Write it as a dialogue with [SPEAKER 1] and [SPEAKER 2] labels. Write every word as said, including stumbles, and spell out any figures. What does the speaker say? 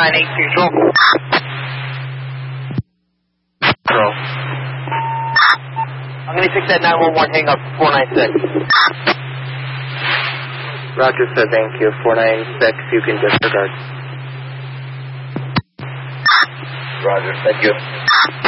[SPEAKER 1] nine eight usual. Control. I'm going to take that nine one one hang up four nine six.
[SPEAKER 2] Roger, sir, thank you. four nine six, you can disregard.
[SPEAKER 3] Roger, thank you.